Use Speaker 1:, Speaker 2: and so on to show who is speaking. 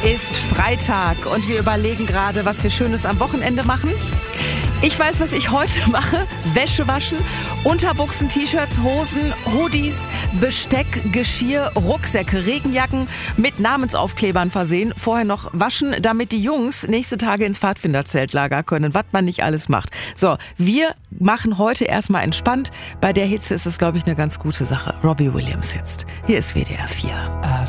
Speaker 1: ist Freitag und wir überlegen gerade, was wir Schönes am Wochenende machen. Ich weiß, was ich heute mache. Wäsche waschen, Unterbuchsen, T-Shirts, Hosen, Hoodies, Besteck, Geschirr, Rucksäcke, Regenjacken mit Namensaufklebern versehen. Vorher noch waschen, damit die Jungs nächste Tage ins Pfadfinderzeltlager können, was man nicht alles macht. So, wir machen heute erstmal entspannt. Bei der Hitze ist es, glaube ich, eine ganz gute Sache. Robbie Williams jetzt. Hier ist WDR 4.